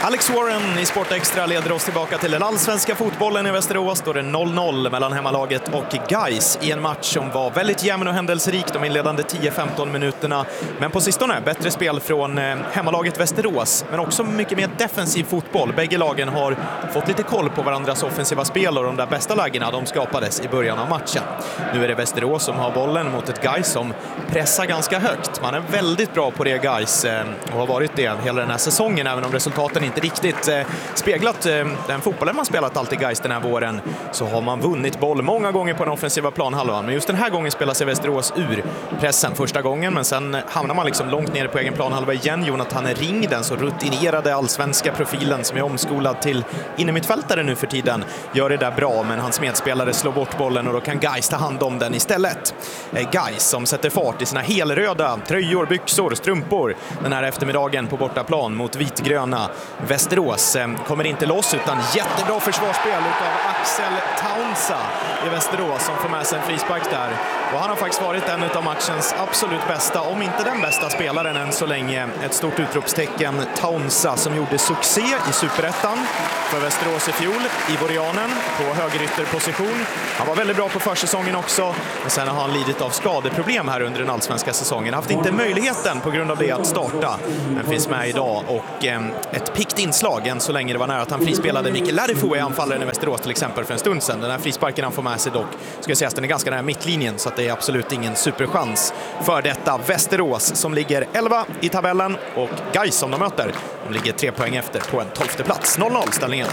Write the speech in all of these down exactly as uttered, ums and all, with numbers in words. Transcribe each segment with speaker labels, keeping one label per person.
Speaker 1: Alex Warren i Sport Extra leder oss tillbaka till den allsvenska fotbollen i Västerås. Då är det noll noll mellan hemmalaget och Gais i en match som var väldigt jämn och händelserik de inledande tio femton minuterna. Men på sistone bättre spel från hemmalaget Västerås, men också mycket mer defensiv fotboll. Bägge lagen har fått lite koll på varandras offensiva spel och de där bästa lägena de skapades i början av matchen. Nu är det Västerås som har bollen mot ett Gais som pressar ganska högt. Man är väldigt bra på det, Gais, och har varit det hela den här säsongen, även om resultaten inte riktigt eh, speglat eh, den fotbollen man spelat alltid Gais den här våren, så har man vunnit boll många gånger på den offensiva planhalvan. Men just den här gången spelar sig Västerås ur pressen första gången, men sen hamnar man liksom långt ner på egen planhalva igen. Jonathan Ring, den så rutinerade allsvenska profilen som är omskolad till innermittfältare nu för tiden, gör det där bra, men hans medspelare slår bort bollen och då kan Gais ta hand om den istället. Eh, Gais som sätter fart i sina helröda tröjor, byxor, strumpor den här eftermiddagen på bortaplan mot vitgröna Västerås. Kommer inte loss utan jättebra försvarsspel av Axel Taunsa i Västerås som får med sig en frispark där. Och han har faktiskt varit en av matchens absolut bästa, om inte den bästa spelaren än så länge. Ett stort utropstecken, Taunsa, som gjorde succé i Superettan för Västerås i fjol, i Vorianen på högerytterposition. Han var väldigt bra på försäsongen också, men sen har han lidit av skadeproblem här under den allsvenska säsongen. Haft inte möjligheten på grund av det att starta, men finns med idag och eh, ett pikt inslag än så länge. Det var nära att han frispelade Mikael Lärifo i anfallaren i Västerås till exempel för en stund sedan. Den här frisparken han får med sig dock, ska jag säga att den är ganska nära mittlinjen, så att det är absolut ingen superchans för detta Västerås som ligger elva i tabellen, och Gais som de möter, de ligger tre poäng efter på en tolfte plats. noll noll ställningen.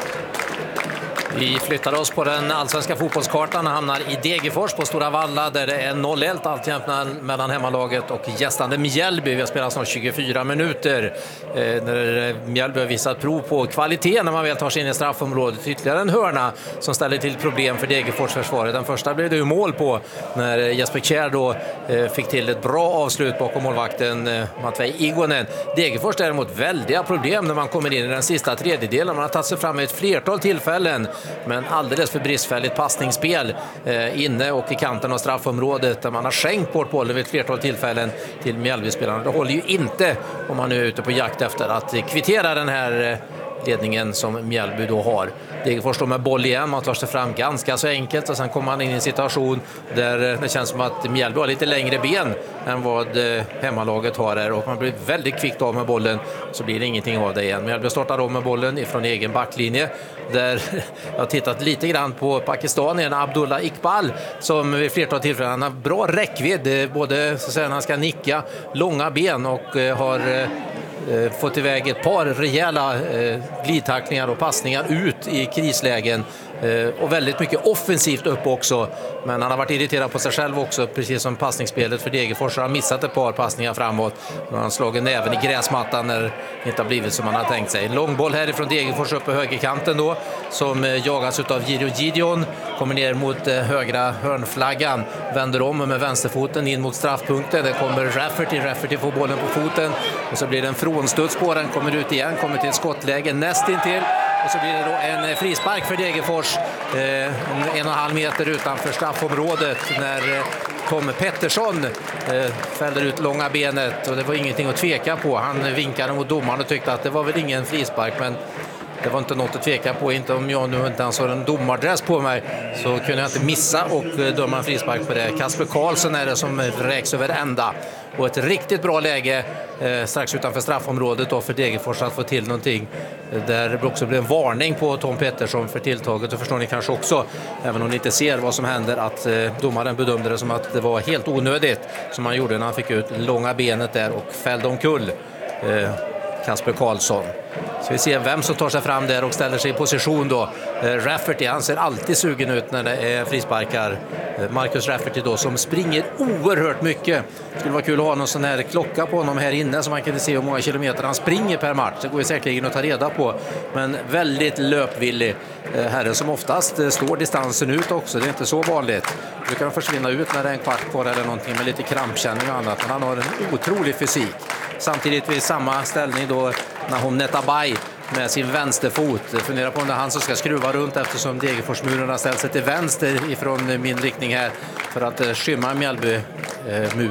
Speaker 2: Vi flyttar oss på den allsvenska fotbollskartan och hamnar i Degerfors på Stora Valla, där det är noll ett alltjämt mellan hemmalaget och gästande Mjällby. Vi har spelat snart tjugofyra minuter eh, när Mjällby har visat prov på kvalitet när man väl tar sig in i straffområdet. Ytterligare en hörna som ställer till problem för Degerfors försvaret. Den första blev det ju mål på när Jesper Kjær då eh, fick till ett bra avslut bakom målvakten eh, Matvej Igonen. Degerfors däremot väldiga problem när man kommer in i den sista tredjedelen. Man har tagit sig fram med ett flertal tillfällen, men alldeles för bristfälligt passningsspel eh, inne och i kanten av straffområdet, där man har skänkt bort bollen vid ett flertal tillfällen till Mjällby-spelarna. Det håller ju inte om man nu är ute på jakt efter att kvittera den här eh, ledningen som Mjällby då har. Degerfors står med boll igen, man tar sig fram ganska så enkelt, och sen kommer man in i en situation där det känns som att Mjällby har lite längre ben än vad hemmalaget har här, och man blir väldigt kvickt av med bollen, så blir det ingenting av det igen. Mjällby startar om med bollen ifrån egen backlinje, där jag har tittat lite grann på pakistanien Abdullah Iqbal, som vid flertal tillfällen han har bra räckvidd, både så att säga, när han ska nicka, långa ben, och har fått iväg ett par rejäla eh, glidtacklingar och passningar ut i krislägen, eh, och väldigt mycket offensivt upp också, men han har varit irriterad på sig själv också, precis som passningsspelet för Degerfors. Han har missat ett par passningar framåt, och han har slagit även i gräsmattan när det inte har blivit som han har tänkt sig. En långboll härifrån Degerfors upp på högerkanten då, som eh, jagas av Giro Gideon, kommer ner mot eh, högra hörnflaggan, vänder om med vänsterfoten in mot straffpunkten. Det kommer Rafferty, Rafferty får bollen på foten, och så blir det en frånstuds på den, kommer ut igen, kommer till ett skottläge nästintill, och så blir det då en frispark för Degerfors eh, en och en halv meter utanför straffområdet, när eh, Tom Pettersson eh, fäller ut långa benet, och det var ingenting att tveka på. Han vinkade mot domaren och tyckte att det var väl ingen frispark, men det var inte något att tveka på. Inte om jag nu inte ens har en domardress på mig, så kunde jag inte missa och döma en frispark på det. Kasper Karlsson är det som räks över ända. Och ett riktigt bra läge eh, strax utanför straffområdet då för Degerfors att få till någonting. Där det också blev en varning på Tom Pettersson för tilltaget. Det förstår ni kanske också, även om ni inte ser vad som händer, att eh, domaren bedömde det som att det var helt onödigt som han gjorde när han fick ut långa benet där och fällde omkull eh, Kasper Karlsson. Så vi ser vem som tar sig fram där och ställer sig i position då. Eh, Rafferty, han ser alltid sugen ut när det är frisparkar. Eh, Marcus Rafferty då, som springer oerhört mycket. Det skulle vara kul att ha någon sån här klocka på honom här inne, så man kan se hur många kilometer han springer per match. Det går ju säkerligen att ta reda på. Men väldigt löpvillig eh, herre, som oftast eh, står distansen ut också. Det är inte så vanligt. Du kan försvinna ut när det är en kvart kvar eller någonting med lite krampkänning och annat. Men han har en otrolig fysik. Samtidigt vid samma ställning då Nahom Netabay med sin vänsterfot. Funderar på om det är han som ska skruva runt, eftersom Degerforsmuren har ställt sig till vänster ifrån min riktning här för att skymma Mjällby-muren.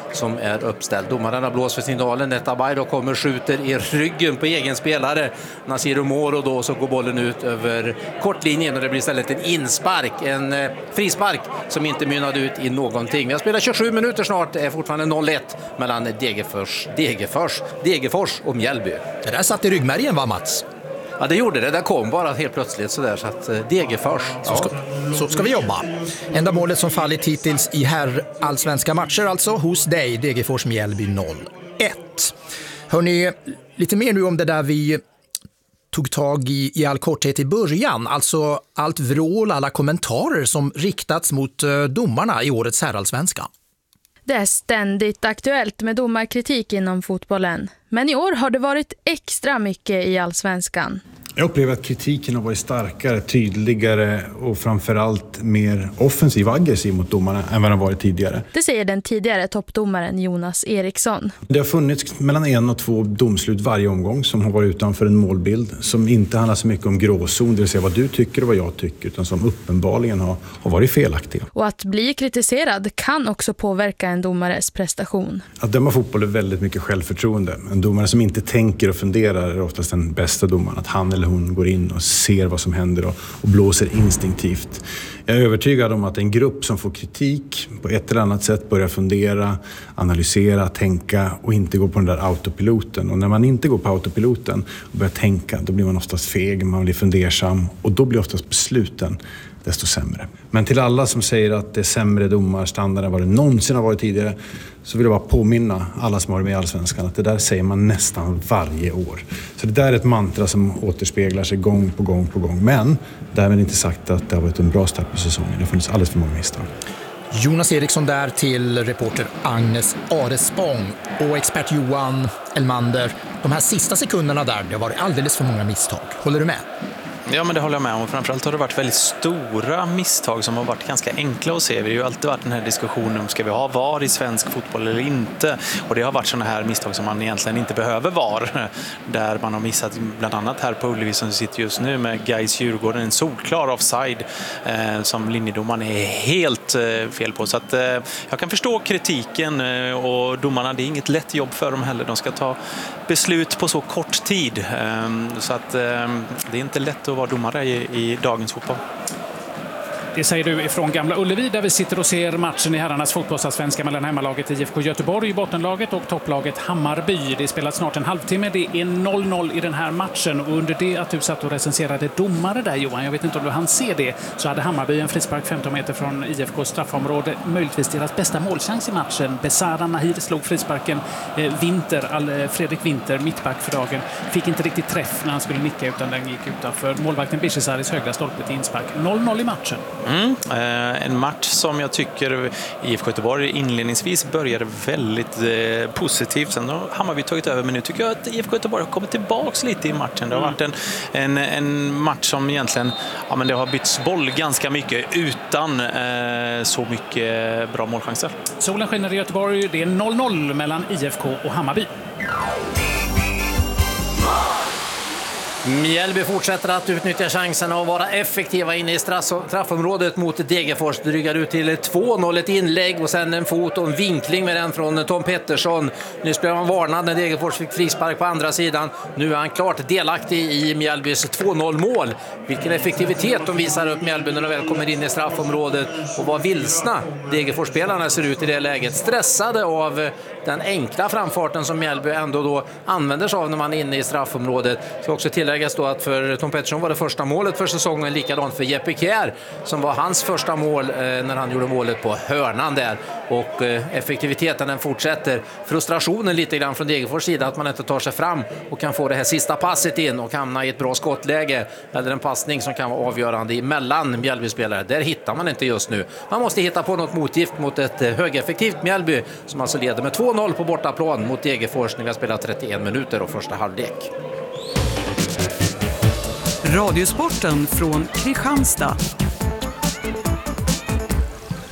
Speaker 2: som är uppställd. Domaren har blåst för signalen. Netabay då kommer skjuter i ryggen på egen spelare. Nasir Moro då, så går bollen ut över kortlinjen och det blir istället en inspark, en eh, frispark som inte mynnade ut i någonting. Vi har spelat tjugosju minuter snart, det är fortfarande noll ett mellan Degerfors, Degerfors, Degerfors och Mjällby.
Speaker 3: Det där satt i ryggmärgen, va Mats?
Speaker 2: Ja, det gjorde det. Det kom bara helt plötsligt så där, så att eh, Degerfors.
Speaker 3: Så ska, så ska vi jobba. Enda målet som fallit hittills i herr allsvenska matcher alltså hos dig, Degerfors Mjällby noll ett. Hörrni, lite mer nu om det där vi tog tag i i all korthet i början. Alltså allt vrål, alla kommentarer som riktats mot uh, domarna i årets herrallsvenska.
Speaker 4: Det är ständigt aktuellt med domarkritik inom fotbollen. Men i år har det varit extra mycket i allsvenskan.
Speaker 5: Jag upplever att kritiken har varit starkare, tydligare och framförallt mer offensiv och aggressiv mot domarna än vad den varit tidigare.
Speaker 4: Det säger den tidigare toppdomaren Jonas Eriksson.
Speaker 5: Det har funnits mellan en och två domslut varje omgång som har varit utanför en målbild som inte handlar så mycket om gråzon, det vill säga vad du tycker och vad jag tycker, utan som uppenbarligen har, har varit felaktiga.
Speaker 4: Och att bli kritiserad kan också påverka en domares prestation.
Speaker 5: Att döma fotboll är väldigt mycket självförtroende. En domare som inte tänker och funderar är oftast den bästa domaren. Att han eller hon går in och ser vad som händer och, och blåser instinktivt. Jag är övertygad om att en grupp som får kritik på ett eller annat sätt börjar fundera, analysera, tänka och inte gå på den där autopiloten. Och när man inte går på autopiloten och börjar tänka, då blir man oftast feg, man blir fundersam och då blir oftast besluten desto sämre. Men till alla som säger att det är sämre domarstandard än vad det någonsin har varit tidigare, så vill jag bara påminna alla som har med i allsvenskan att det där säger man nästan varje år. Så det där är ett mantra som återspeglar sig gång på gång på gång. Men därmed inte sagt att det har varit en bra start på säsongen. Det har funnits alldeles för många misstag.
Speaker 3: Jonas Eriksson där till reporter Agnes Arespång och expert Johan Elmander. De här sista sekunderna där, det har varit alldeles för många misstag. Håller du med?
Speaker 6: Ja, men det håller jag med om. Framförallt har det varit väldigt stora misstag som har varit ganska enkla att se. Det har ju alltid varit den här diskussionen om ska vi ha V A R i svensk fotboll eller inte. Och det har varit sådana här misstag som man egentligen inte behöver V A R. Där man har missat bland annat här på Ullevi som sitter just nu med Gais Djurgården. En solklar offside eh, som linjedomaren är helt eh, fel på. Så att, eh, jag kan förstå kritiken eh, och domarna, det är inget lätt jobb för dem heller. De ska ta beslut på så kort tid. Eh, så att eh, det är inte lätt att vara domare i, i dagens fotboll.
Speaker 7: Det säger du ifrån Gamla Ullevi där vi sitter och ser matchen i herrarnas fotbollsallsvenska mellan hemmalaget I F K Göteborg, bottenlaget, och topplaget Hammarby. Det är spelat snart en halvtimme, det är noll noll i den här matchen och under det att du satt och recenserade domare där, Johan, jag vet inte om du hann se det, så hade Hammarby en frispark femton meter från I F K:s straffområde, möjligtvis deras bästa målchans i matchen. Besara Nahir slog frisparken. Winter, Fredrik Winter, mittback för dagen, fick inte riktigt träff när han skulle nicka utan den gick utanför målvakten Bishisaris högra stolpe till inspark. noll noll i matchen.
Speaker 6: Mm, eh, en match som jag tycker I F K Göteborg inledningsvis började väldigt eh, positivt. Sen har Hammarby tagit över, men nu tycker jag att I F K Göteborg har kommit tillbaks lite i matchen. Det har varit en, en, en match som egentligen, ja, men det har bytts boll ganska mycket utan eh, så mycket bra målchanser.
Speaker 7: Solen skiner i Göteborg, det är noll noll mellan I F K och Hammarby.
Speaker 2: Mjällby fortsätter att utnyttja chansen och vara effektiva inne i straffområdet mot Degerfors. Drygar ut till två noll, ett inlägg och sen en fot och en vinkling med den från Tom Pettersson. Nu spelar man varnad när Degerfors fick frispark på andra sidan. Nu är han klart delaktig i Mjällbys två noll mål. Vilken effektivitet de visar upp Mjällby när de väl kommer in i straffområdet, och vad vilsna Degerfors-spelarna ser ut i det läget. Stressade av den enkla framfarten som Mjällby ändå då använder sig av när man är inne i straffområdet. Så också tilläggas då att för Tom Pettersson var det första målet för säsongen, likadant för Jeppe Kjær som var hans första mål eh, när han gjorde målet på hörnan där. Och eh, effektiviteten den fortsätter. Frustrationen lite grann från Degerfors sida att man inte tar sig fram och kan få det här sista passet in och hamna i ett bra skottläge eller en passning som kan vara avgörande mellan Mjällby-spelare. Där hittar man inte just nu. Man måste hitta på något motgift mot ett eh, högeffektivt Mjällby som alltså leder med två noll på bortaplan mot Degerfors när vi har spelat trettioen minuter och första halvlek.
Speaker 8: Radiosporten från Kristianstad.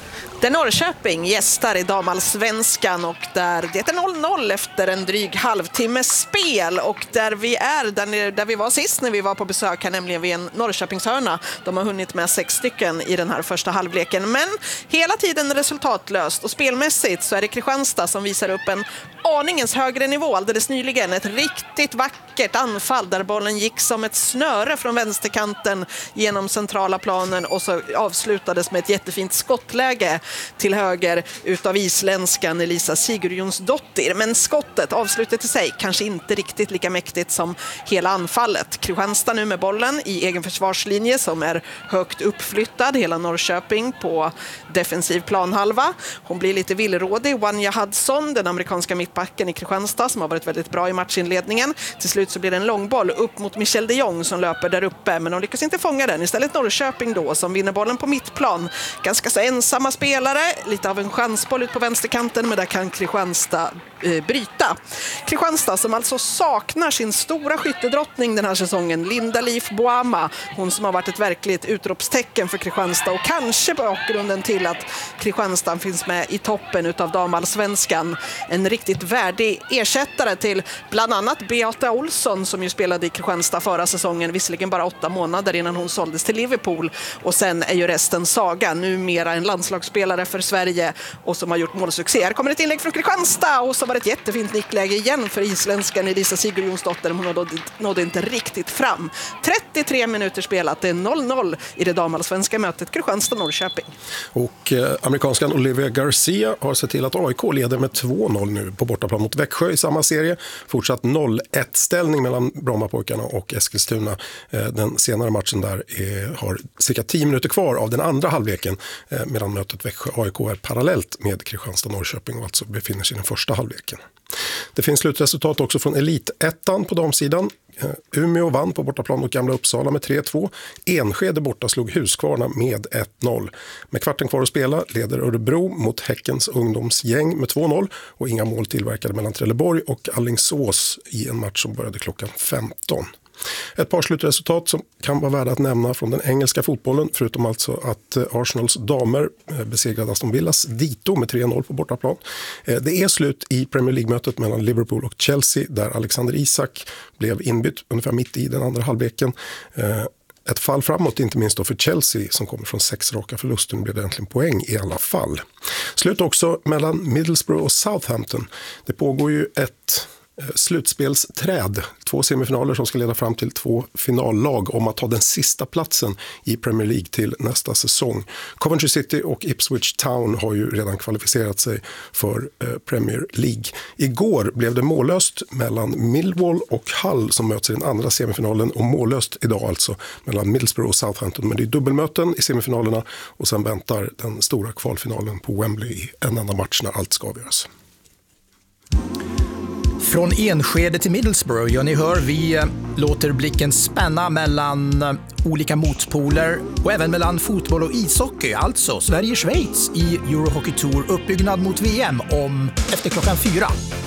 Speaker 8: Där Norrköping gästar i damallsvenskan och där det är noll noll efter en dryg halvtimmes spel och där vi är där, där vi var sist när vi var på besök här, nämligen vid en Norrköpingshörna. De har hunnit med sex stycken i den här första halvleken, men hela tiden resultatlöst och spelmässigt så är det Kristianstad som visar upp en aningens högre nivå alldeles nyligen. Ett riktigt vackert anfall där bollen gick som ett snöre från vänsterkanten genom centrala planen och så avslutades med ett jättefint skottläge till höger utav isländskan Elisa Sigurjonsdottir. Men skottet, avslutet i sig, kanske inte riktigt lika mäktigt som hela anfallet. Kristianstad nu med bollen i egen försvarslinje som är högt uppflyttad. Hela Norrköping på defensiv planhalva. Hon blir lite villrådig. Wanja Hudson, den amerikanska mittbacken i Kristianstad som har varit väldigt bra i matchinledningen. Till slut så blir det en långboll upp mot Michelle de Jong som löper där uppe, men de lyckas inte fånga den. Istället Norrköping då som vinner bollen på mittplan. Ganska så ensamma spelare, lite av en chansboll ut på vänsterkanten, men där kan Kristianstad eh, bryta. Kristianstad som alltså saknar sin stora skyttedrottning den här säsongen, Linda Leif Boama, hon som har varit ett verkligt utropstecken för Kristianstad och kanske bakgrunden till att Kristianstad finns med i toppen utav damallsvenskan. En riktigt värdig ersättare till bland annat Beata Olsson som ju spelade i Kristianstad förra säsongen, visserligen bara åtta månader innan hon såldes till Liverpool, och sen är ju resten saga, numera en landslagsspelare för Sverige och som har gjort målsuccé. Här kommer ett inlägg från Kristianstad och så var det ett jättefint nickläge igen för isländskan Elisa Sigurjonsdottir, men hon nådde, nådde inte riktigt fram. trettiotre minuter spelat, det är noll noll i det damallsvenska mötet Kristianstad-Norrköping.
Speaker 9: Och eh, amerikanskan Olivia Garcia har sett till att A I K leder med två noll nu på bortaplan mot Växjö i samma serie. Fortsatt noll ett ställning mellan Brommapojkarna och Eskilstuna. Eh, den senare matchen där är, har cirka tio minuter kvar av den andra halvleken eh, medan mötet Växjö-A I K är parallellt med Kristianstad-Norrköping och alltså befinner sig i den första halvleken. Det finns slutresultat också från Elitettan på damsidan. Uh, Umeå vann på bortaplan mot Gamla Uppsala med tre två. Enskede borta slog Huskvarna med ett noll. Med kvarten kvar att spela leder Örebro mot Häckens ungdomsgäng med två noll och inga mål tillverkade mellan Trelleborg och Allingsås i en match som började klockan femton. Ett par slutresultat som kan vara värda att nämna från den engelska fotbollen, förutom alltså att Arsenals damer besegrade Aston Villas dito med tre noll på bortaplan. Det är slut i Premier League-mötet mellan Liverpool och Chelsea där Alexander Isak blev inbytt ungefär mitt i den andra halvleken. Ett fall framåt, inte minst då för Chelsea som kommer från sex raka förluster. Nu blev det äntligen poäng i alla fall. Slut också mellan Middlesbrough och Southampton. Det pågår ju ett slutspelsträd, två semifinaler som ska leda fram till två finallag om att ta den sista platsen i Premier League till nästa säsong. Coventry City och Ipswich Town har ju redan kvalificerat sig för Premier League. Igår blev det mållöst mellan Millwall och Hull som möts i den andra semifinalen och mållöst idag alltså mellan Middlesbrough och Southampton. Men det är dubbelmöten i semifinalerna och sen väntar den stora kvalfinalen på Wembley i en enda match när allt ska avgöras.
Speaker 3: Från Enskede till Middlesbrough, ja ni hör, vi låter blicken spänna mellan olika motpoler och även mellan fotboll och ishockey, alltså Sverige-Schweiz i Eurohockey Tour, uppbyggnad mot V M om efter klockan fyra.